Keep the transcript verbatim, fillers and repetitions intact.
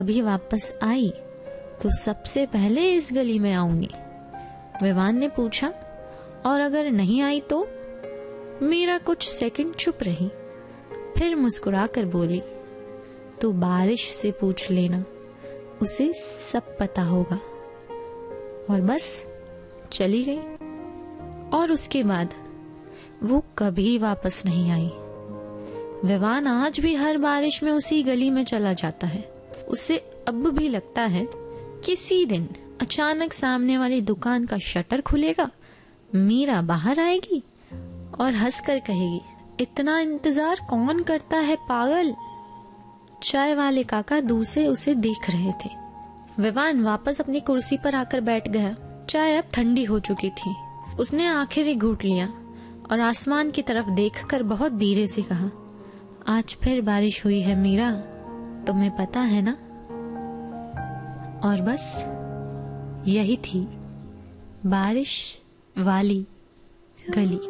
अभी वापस आई तो सबसे पहले इस गली में आऊंगी। विवान ने पूछा, और अगर नहीं आई तो? मीरा कुछ सेकंड चुप रही, फिर मुस्कुराकर बोली, तो बारिश से पूछ लेना, उसे सब पता होगा। और बस चली गई। और उसके बाद वो कभी वापस नहीं आई। विवान आज भी हर बारिश में उसी गली में चला जाता है। उसे अब भी लगता है किसी दिन अचानक सामने वाली दुकान का शटर खुलेगा, मीरा बाहर आएगी और हंसकर कहेगी, इतना इंतजार कौन करता है पागल। चाय वाले काका दूर से उसे देख रहे थे। विवान वापस अपनी कुर्सी पर आकर बैठ गया। चाय अब ठंडी हो चुकी थी। उसने आखिरी घूंट लिया और आसमान की तरफ देखकर बहुत धीरे से कहा, आज फिर बारिश हुई है मीरा, तुम्हें पता है ना। और बस यही थी बारिश वाली गली।